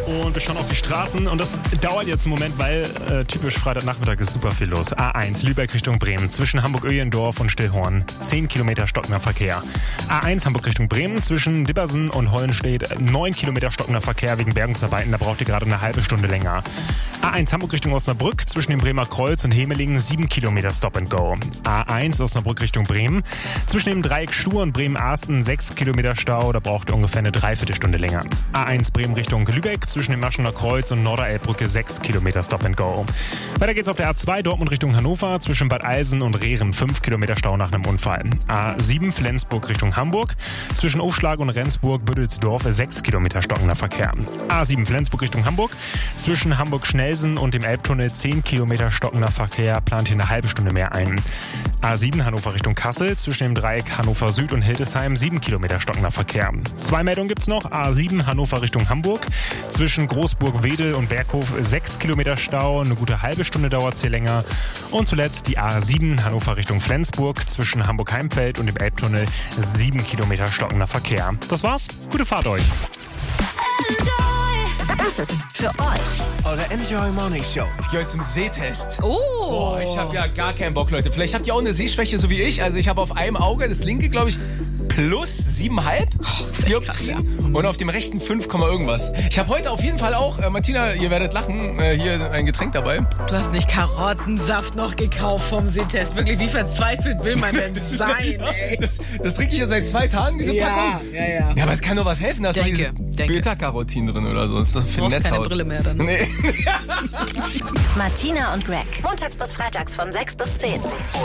und wir schauen auf die Straßen und das dauert jetzt einen Moment, weil typisch Freitagnachmittag ist super viel los. A1 Lübeck Richtung Bremen zwischen Hamburg-Öhlendorf und Stillhorn 10 Kilometer stockender Verkehr. A1 Hamburg Richtung Bremen zwischen Dibbersen und Hollenstedt 9 Kilometer stockender Verkehr wegen Bergungsarbeiten, da braucht ihr gerade eine halbe Stunde länger. A1 Hamburg Richtung Osnabrück zwischen dem Bremer Kreuz und Hemelingen 7 Kilometer Stop and Go. A1 Osnabrück Richtung Bremen zwischen dem Dreieck Schur und Bremen-Arsten 6 Kilometer Stau, da braucht ihr ungefähr eine Dreiviertelstunde länger. A1 Bremen Richtung Lübeck zwischen dem Maschener Kreuz und Norderelbbrücke 6 Kilometer Stop and Go. Weiter geht's auf der A2 Dortmund Richtung Hannover zwischen Bad Eilsen und Rehren 5 Kilometer Stau nach einem Unfall. A7 Flensburg Richtung Hamburg zwischen Aufschlag und Rendsburg-Büdelsdorf 6 Kilometer stockender Verkehr. A7 Flensburg Richtung Hamburg zwischen Hamburg-Schnelsen und dem Elbtunnel 10 Kilometer stockender Verkehr, plant hier eine halbe Stunde mehr ein. A7 Hannover Richtung Kassel zwischen dem Dreieck Hannover Süd und Hildesheim 7 Kilometer stockender Verkehr. 2 Meldungen gibt's noch. A7 Hannover Richtung Hamburg zwischen Großburg-Wedel und Berghof 6 Kilometer Stau, eine gute halbe Stunde dauert's hier länger. Und zuletzt die A7 Hannover Richtung Flensburg zwischen Hamburg-Heimfeld und dem Elbtunnel 7 Kilometer stockender Verkehr. Das war's. Gute Fahrt euch. Das ist für euch Eure Enjoy Morning Show. Ich gehe heute zum Sehtest. Oh. Boah, ich habe ja gar keinen Bock, Leute. Vielleicht habt ihr auch eine Sehschwäche, so wie ich. Also ich habe auf einem Auge, das linke, glaube ich, plus 7,5 Dioptrien und auf dem rechten 5, irgendwas. Ich habe heute auf jeden Fall auch, Martina, ihr werdet lachen, hier ein Getränk dabei. Du hast nicht Karottensaft noch gekauft vom Sehtest. Wirklich, wie verzweifelt will man denn sein, ey? Das trinke ich ja seit 2 Tagen, diese Packung. Ja. Ja, aber es kann doch was helfen. Da ist doch Denke. Beta-Carotin drin oder so. Das ist doch für Du brauchst keine Netzhaut. Brille mehr dann. Nee. Martina und Greg. Montags bis freitags von 6 bis 10.